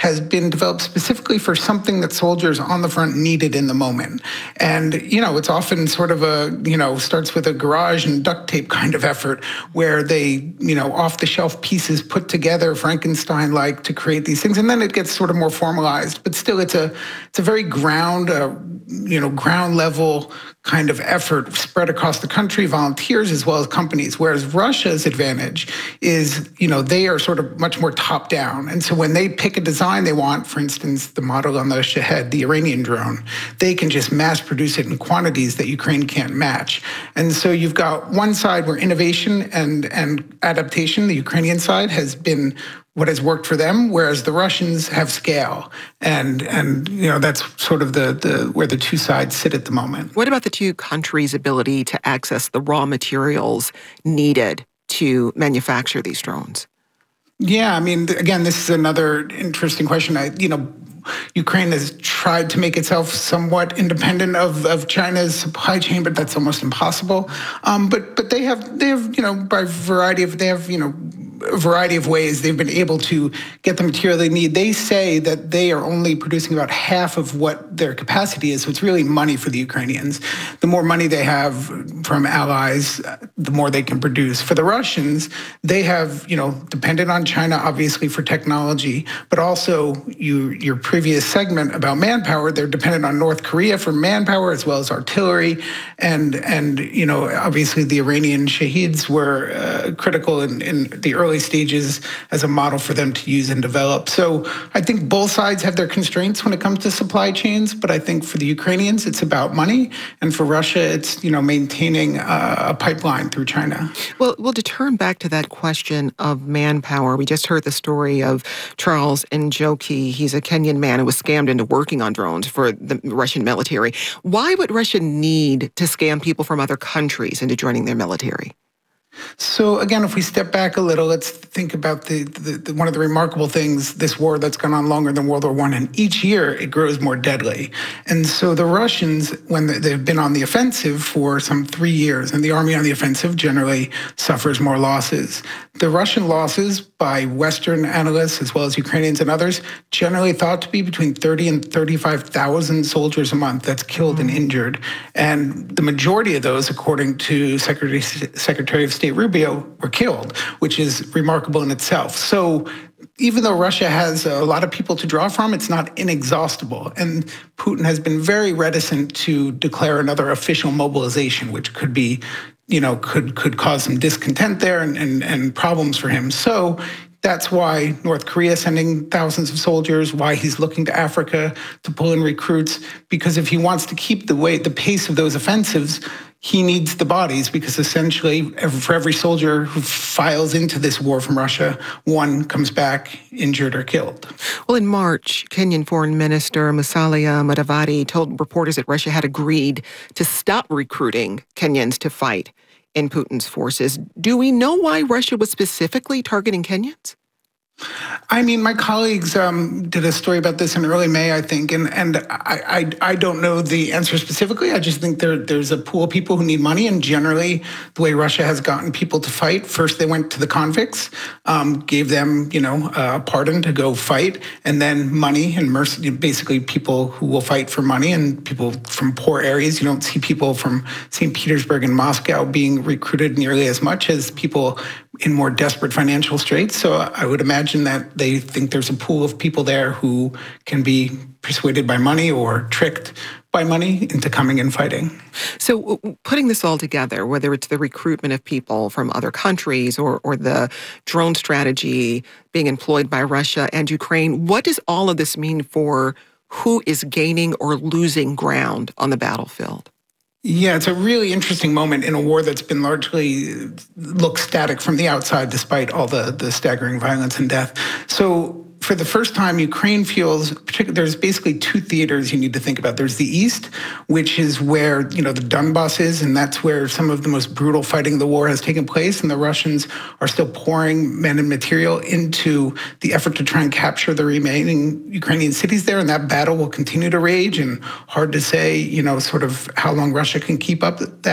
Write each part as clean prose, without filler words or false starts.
has been developed specifically for something that soldiers on the front needed in the moment. And, it's often sort of starts with a garage and duct tape kind of effort where they, off-the-shelf pieces put together Frankenstein-like to create these things. And then it gets sort of more formalized. But still, it's a very ground level kind of effort spread across the country, volunteers as well as companies. Whereas Russia's advantage is, they are sort of much more top down. And so when they pick a design they want, for instance, the model on the Shahed, the Iranian drone, they can just mass produce it in quantities that Ukraine can't match. And so you've got one side where innovation and adaptation, the Ukrainian side, has been what has worked for them, whereas the Russians have scale. And that's sort of the where the two sides sit at the moment. What about the two countries' ability to access the raw materials needed to manufacture these drones? Yeah, again, this is another interesting question. Ukraine has tried to make itself somewhat independent of China's supply chain, but that's almost impossible. But they have by a variety of ways they've been able to get the material they need. They say that they are only producing about half of what their capacity is, so it's really money for the Ukrainians. The more money they have from allies, the more they can produce. For the Russians, they have, depended on China, obviously, for technology, but also your previous segment about manpower, they're dependent on North Korea for manpower as well as artillery. And obviously the Iranian Shaheeds were critical in the early stages as a model for them to use and develop. So I think both sides have their constraints when it comes to supply chains, but I think for the Ukrainians, it's about money. And for Russia, it's, maintaining a pipeline through China. Well, to turn back to that question of manpower, we just heard the story of Charles Njoki. He's a Kenyan man who was scammed into working on drones for the Russian military. Why would Russia need to scam people from other countries into joining their military? So again, if we step back a little, let's think about the one of the remarkable things, this war that's gone on longer than World War I, and each year it grows more deadly. And so the Russians, when they've been on the offensive for some 3 years, and the army on the offensive generally suffers more losses. The Russian losses by Western analysts, as well as Ukrainians and others, generally thought to be between 30 and 35,000 soldiers a month that's killed and injured. And the majority of those, according to Secretary of State Rubio, were killed, which is remarkable in itself. So even though Russia has a lot of people to draw from, it's not inexhaustible. And Putin has been very reticent to declare another official mobilization, which could be, could cause some discontent there and problems for him. So that's why North Korea is sending thousands of soldiers, why he's looking to Africa to pull in recruits, because if he wants to keep the pace of those offensives, he needs the bodies, because essentially for every soldier who files into this war from Russia, one comes back injured or killed. Well, in March, Kenyan Foreign Minister Musalia Mudavadi told reporters that Russia had agreed to stop recruiting Kenyans to fight in Putin's forces. Do we know why Russia was specifically targeting Kenyans? My colleagues did a story about this in early May, I think, and I don't know the answer specifically. I just think there's a pool of people who need money, and generally the way Russia has gotten people to fight, first they went to the convicts, gave them, a pardon to go fight, and then money and mercy, basically people who will fight for money, and people from poor areas. You don't see people from St. Petersburg and Moscow being recruited nearly as much as people in more desperate financial straits. So I would imagine that they think there's a pool of people there who can be persuaded by money or tricked by money into coming and fighting. So putting this all together, whether it's the recruitment of people from other countries or the drone strategy being employed by Russia and Ukraine, what does all of this mean for who is gaining or losing ground on the battlefield? Yeah, it's a really interesting moment in a war that's been largely looked static from the outside, despite all the staggering violence and death. So for the first time, Ukraine feels, there's basically two theaters you need to think about. There's the east, which is where, the Donbass is, and that's where some of the most brutal fighting of the war has taken place, and the Russians are still pouring men and material into the effort to try and capture the remaining Ukrainian cities there, and that battle will continue to rage, and hard to say, sort of how long Russia can keep up that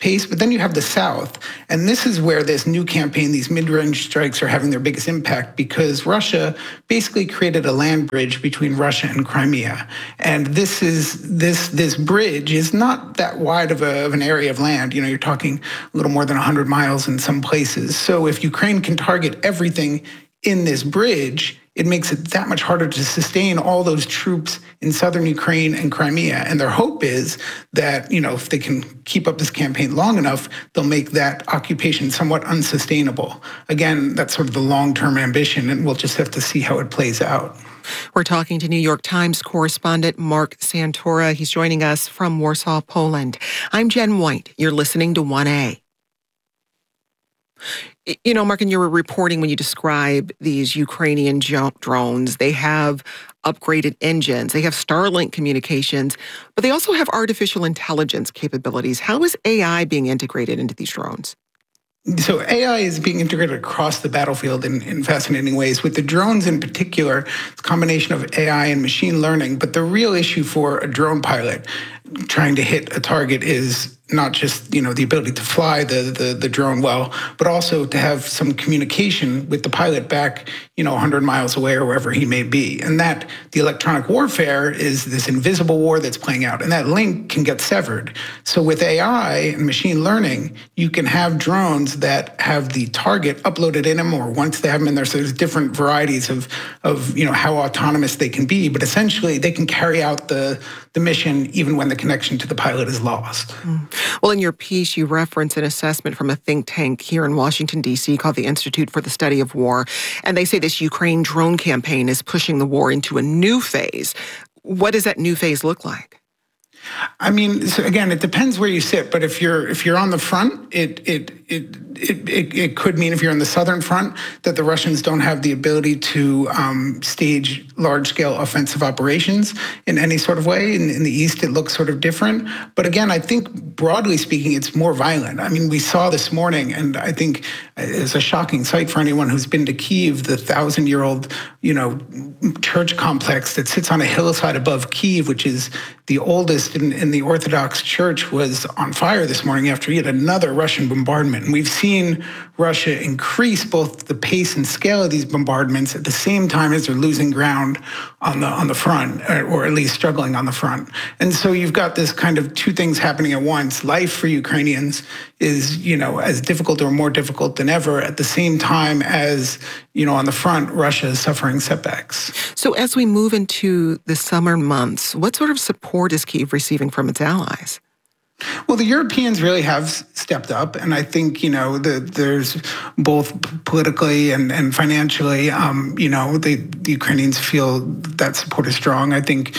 pace. But then you have the South. And this is where this new campaign, these mid-range strikes are having their biggest impact because Russia basically created a land bridge between Russia and Crimea. And this bridge is not that wide of an area of land. You're talking a little more than 100 miles in some places. So if Ukraine can target everything in this bridge, it makes it that much harder to sustain all those troops in southern Ukraine and Crimea. And their hope is that, if they can keep up this campaign long enough, they'll make that occupation somewhat unsustainable. Again, that's sort of the long-term ambition, and we'll just have to see how it plays out. We're talking to New York Times correspondent Mark Santora. He's joining us from Warsaw, Poland. I'm Jen White. You're listening to 1A. Mark, in your reporting, when you describe these Ukrainian drones, they have upgraded engines, they have Starlink communications, but they also have artificial intelligence capabilities. How is AI being integrated into these drones? So AI is being integrated across the battlefield in fascinating ways. With the drones in particular, it's a combination of AI and machine learning. But the real issue for a drone pilot trying to hit a target is not just the ability to fly the drone well, but also to have some communication with the pilot back 100 miles away or wherever he may be. And that the electronic warfare is this invisible war that's playing out, and that link can get severed. So with AI and machine learning, you can have drones that have the target uploaded in them, or once they have them in there, so there's different varieties of how autonomous they can be, but essentially they can carry out the mission even when the connection to the pilot is lost. Well, in your piece, you reference an assessment from a think tank here in Washington, D.C. called the Institute for the Study of War. And they say this Ukraine drone campaign is pushing the war into a new phase. What does that new phase look like? I mean, so again, it depends where you sit. But if you're on the front, it could mean, if you're on the southern front, that the Russians don't have the ability to stage large-scale offensive operations in any sort of way. In the east, it looks sort of different. But again, I think broadly speaking, it's more violent. I mean, we saw this morning, and I think it's a shocking sight for anyone who's been to Kyiv, the 1,000-year-old church complex that sits on a hillside above Kyiv, which is the oldest in the Orthodox Church, was on fire this morning after yet another Russian bombardment. And we've seen Russia increase both the pace and scale of these bombardments at the same time as they're losing ground on the front, or at least struggling on the front. And so you've got this kind of two things happening at once. Life for Ukrainians is, as difficult or more difficult than ever, at the same time as, on the front, Russia is suffering setbacks. So as we move into the summer months, what sort of support is Kyiv receiving from its allies? Well, the Europeans really have stepped up, and I think there's both politically and financially. The Ukrainians feel that support is strong. I think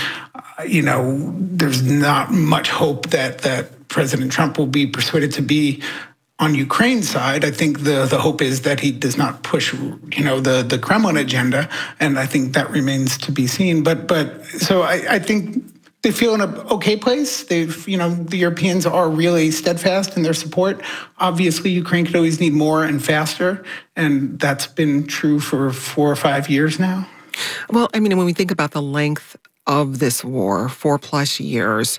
there's not much hope that President Trump will be persuaded to be on Ukraine's side. I think the hope is that he does not push the Kremlin agenda, and I think that remains to be seen. But so I think they feel in an okay place. The Europeans are really steadfast in their support. Obviously, Ukraine could always need more and faster, and that's been true for 4 or 5 years now. Well, I mean, when we think about the length of this war, 4+ years,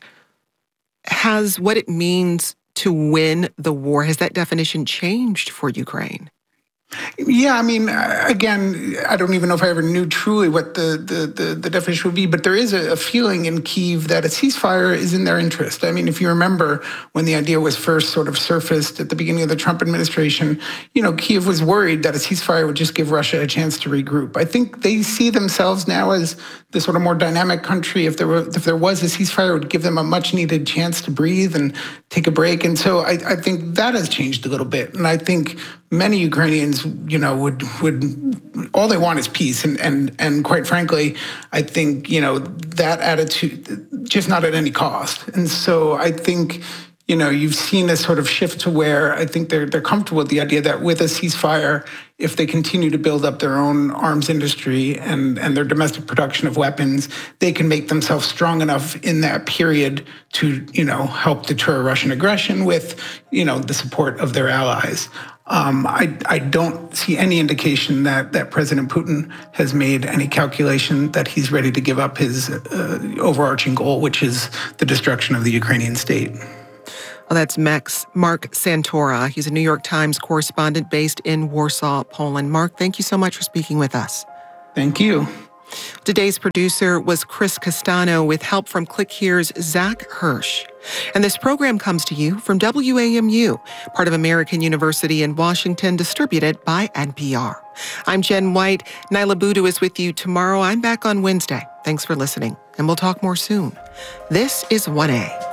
has what it means to win the war, has that definition changed for Ukraine? Yeah, I mean, again, I don't even know if I ever knew truly what the definition would be, but there is a feeling in Kyiv that a ceasefire is in their interest. I mean, if you remember when the idea was first sort of surfaced at the beginning of the Trump administration, Kyiv was worried that a ceasefire would just give Russia a chance to regroup. I think they see themselves now as the sort of more dynamic country. If there was a ceasefire, it would give them a much needed chance to breathe and take a break. And so I think that has changed a little bit. And I think many Ukrainians, would all they want is peace, and quite frankly, I think that attitude, just not at any cost. And so I think you've seen a sort of shift to where I think they're comfortable with the idea that with a ceasefire, if they continue to build up their own arms industry and their domestic production of weapons, they can make themselves strong enough in that period to help deter Russian aggression with the support of their allies. I don't see any indication that President Putin has made any calculation that he's ready to give up his overarching goal, which is the destruction of the Ukrainian state. Well, that's Mark Santora. He's a New York Times correspondent based in Warsaw, Poland. Mark, thank you so much for speaking with us. Thank you. Today's producer was Chris Castano with help from ClickHere's Zach Hirsch. And this program comes to you from WAMU, part of American University in Washington, distributed by NPR. I'm Jen White. Nyla Boodoo is with you tomorrow. I'm back on Wednesday. Thanks for listening, and we'll talk more soon. This is 1A.